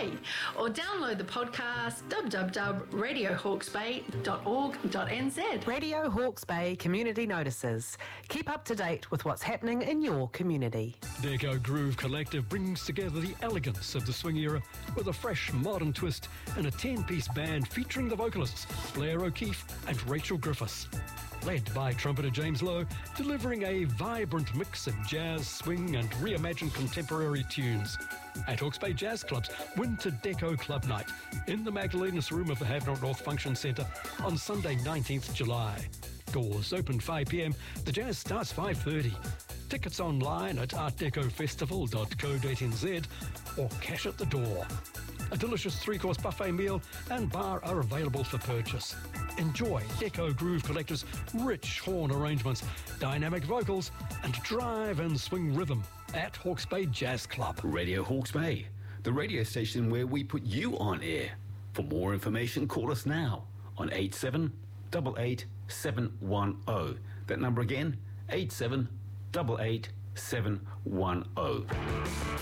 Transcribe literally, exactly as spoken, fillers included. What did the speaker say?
Bay, or download the podcast w w w dot radio hawke's bay dot org dot n z. Radio Hawke's Bay Community Notices. Keep up to date with what's happening in your community. Deco Groove Collective brings together the elegance of the swing era with a fresh modern twist and a ten-piece band featuring the vocalists Blair O'Keefe and Rachel Griffiths. Led by trumpeter James Lowe, delivering a vibrant mix of jazz, swing and reimagined contemporary tunes. At Hawke's Bay Jazz Club's Winter Deco Club Night in the Magdalenas Room of the Havelock North Function Centre on Sunday nineteenth of July. Doors open five p m, the jazz starts five thirty. Tickets online at art deco festival dot co dot n z or cash at the door. A delicious three-course buffet meal and bar are available for purchase. Enjoy Deco Groove Collector's rich horn arrangements, dynamic vocals and drive and swing rhythm at Hawke's Bay Jazz Club. Radio Hawke's Bay, the radio station where we put you on air. For more information, call us now on eight seven eight eight seven one zero. That number again, eight seven eight eight seven one zero.